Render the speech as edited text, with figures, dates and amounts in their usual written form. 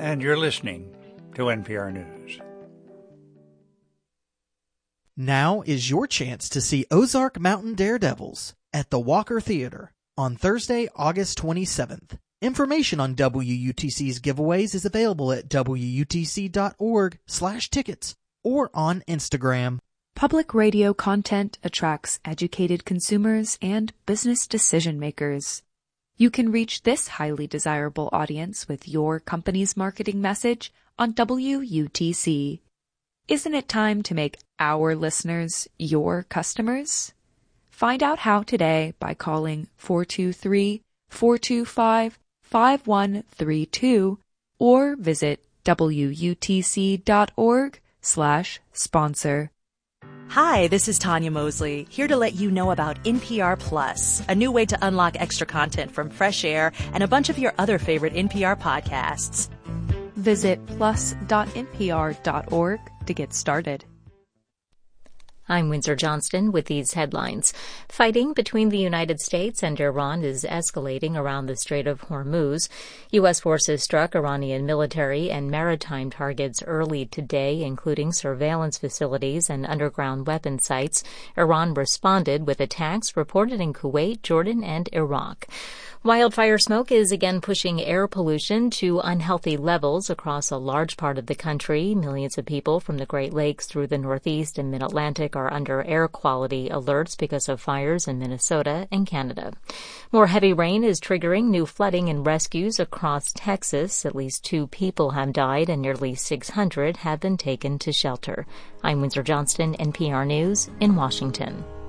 and you're listening to NPR News. Now is your chance to see Ozark Mountain Daredevils at the Walker Theater on Thursday, August 27th. Information on WUTC's giveaways is available at WUTC.org/tickets or on Instagram. Public radio content attracts educated consumers and business decision makers. You can reach this highly desirable audience with your company's marketing message on WUTC. Isn't it time to make our listeners your customers? Find out how today by calling 423-425-5132 or visit WUTC.org/sponsor. Hi, this is Tanya Mosley, here to let you know about NPR Plus, a new way to unlock extra content from Fresh Air and a bunch of your other favorite NPR podcasts. Visit plus.npr.org to get started. I'm Windsor Johnston with these headlines. Fighting between the United States and Iran is escalating around the Strait of Hormuz. U.S. forces struck Iranian military and maritime targets early today, including surveillance facilities and underground weapon sites. Iran responded with attacks reported in Kuwait, Jordan, and Iraq. Wildfire smoke is again pushing air pollution to unhealthy levels across a large part of the country. Millions of people from the Great Lakes through the Northeast and Mid-Atlantic are under air quality alerts because of fires in Minnesota and Canada. More heavy rain is triggering new flooding and rescues across Texas. At least 2 people have died and nearly 600 have been taken to shelter. I'm Windsor Johnston, NPR News in Washington.